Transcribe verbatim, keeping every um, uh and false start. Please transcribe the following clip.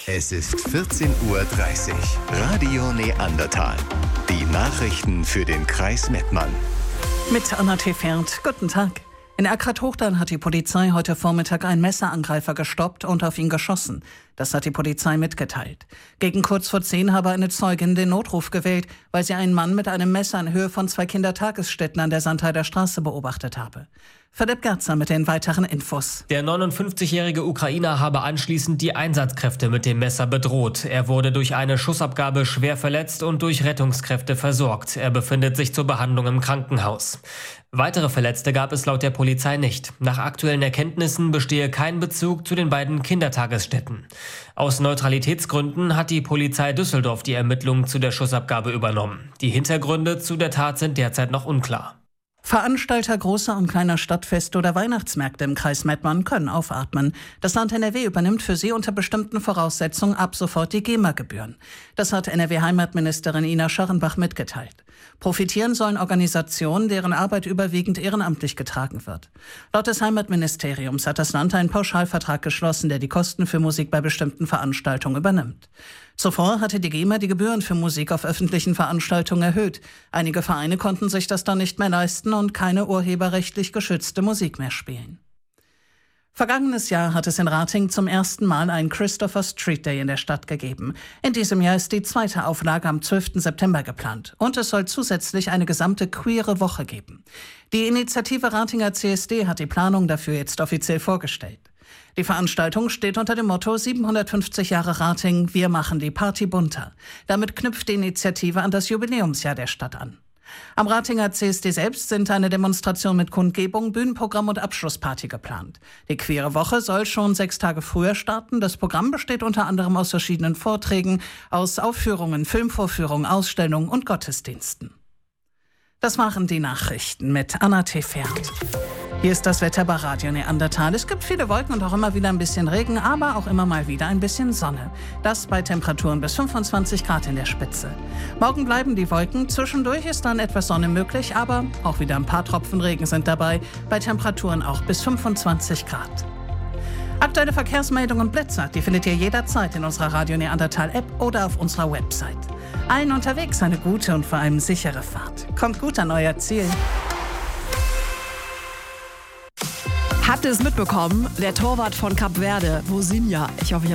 Es ist vierzehn Uhr dreißig. Radio Neandertal. Die Nachrichten für den Kreis Mettmann. Mit Anna Tefert. Guten Tag. In Erkrath-Hochdahl hat die Polizei heute Vormittag einen Messerangreifer gestoppt und auf ihn geschossen. Das hat die Polizei mitgeteilt. Gegen kurz vor zehn habe eine Zeugin den Notruf gewählt, weil sie einen Mann mit einem Messer in Höhe von zwei Kindertagesstätten an der Sandheider Straße beobachtet habe. Philipp Gerzer mit den weiteren Infos. Der neunundfünfzigjährige Ukrainer habe anschließend die Einsatzkräfte mit dem Messer bedroht. Er wurde durch eine Schussabgabe schwer verletzt und durch Rettungskräfte versorgt. Er befindet sich zur Behandlung im Krankenhaus. Weitere Verletzte gab es laut der Polizei nicht. Nach aktuellen Erkenntnissen bestehe kein Bezug zu den beiden Kindertagesstätten. Aus Neutralitätsgründen hat die Polizei Düsseldorf die Ermittlungen zu der Schussabgabe übernommen. Die Hintergründe zu der Tat sind derzeit noch unklar. Veranstalter großer und kleiner Stadtfeste oder Weihnachtsmärkte im Kreis Mettmann können aufatmen. Das Land N R W übernimmt für sie unter bestimmten Voraussetzungen ab sofort die GEMA-Gebühren. Das hat N R W-Heimatministerin Ina Scharrenbach mitgeteilt. Profitieren sollen Organisationen, deren Arbeit überwiegend ehrenamtlich getragen wird. Laut des Heimatministeriums hat das Land einen Pauschalvertrag geschlossen, der die Kosten für Musik bei bestimmten Veranstaltungen übernimmt. Zuvor hatte die GEMA die Gebühren für Musik auf öffentlichen Veranstaltungen erhöht. Einige Vereine konnten sich das dann nicht mehr leisten und keine urheberrechtlich geschützte Musik mehr spielen. Vergangenes Jahr hat es in Ratingen zum ersten Mal einen Christopher Street Day in der Stadt gegeben. In diesem Jahr ist die zweite Auflage am zwölften September geplant. Und es soll zusätzlich eine gesamte queere Woche geben. Die Initiative Ratinger C S D hat die Planung dafür jetzt offiziell vorgestellt. Die Veranstaltung steht unter dem Motto siebenhundertfünfzig Jahre Ratingen, wir machen die Party bunter. Damit knüpft die Initiative an das Jubiläumsjahr der Stadt an. Am Ratinger C S D selbst sind eine Demonstration mit Kundgebung, Bühnenprogramm und Abschlussparty geplant. Die Queere Woche soll schon sechs Tage früher starten. Das Programm besteht unter anderem aus verschiedenen Vorträgen, aus Aufführungen, Filmvorführungen, Ausstellungen und Gottesdiensten. Das waren die Nachrichten mit Anna Tefert. Hier ist das Wetter bei Radio Neandertal. Es gibt viele Wolken und auch immer wieder ein bisschen Regen, aber auch immer mal wieder ein bisschen Sonne. Das bei Temperaturen bis fünfundzwanzig Grad in der Spitze. Morgen bleiben die Wolken, zwischendurch ist dann etwas Sonne möglich, aber auch wieder ein paar Tropfen Regen sind dabei, bei Temperaturen auch bis fünfundzwanzig Grad. Aktuelle Verkehrsmeldungen und Blitzer, die findet ihr jederzeit in unserer Radio Neandertal App oder auf unserer Website. Allen unterwegs eine gute und vor allem sichere Fahrt. Kommt gut an euer Ziel. Habt ihr es mitbekommen? Der Torwart von Kap Verde, Vozinha, ich hoffe, ich